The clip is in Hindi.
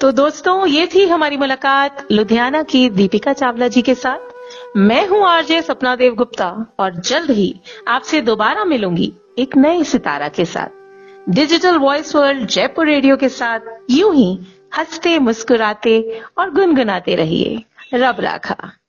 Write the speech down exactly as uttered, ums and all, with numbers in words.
तो दोस्तों, ये थी हमारी मुलाकात लुधियाना की दीपिका चावला जी के साथ। मैं हूं आरजे सपना देव गुप्ता और जल्द ही आपसे दोबारा मिलूंगी एक नए सितारा के साथ। Digital voice world Jaipur radio के साथ यूं ही हंसते मुस्कुराते और गुनगुनाते रहिए। रब राखा।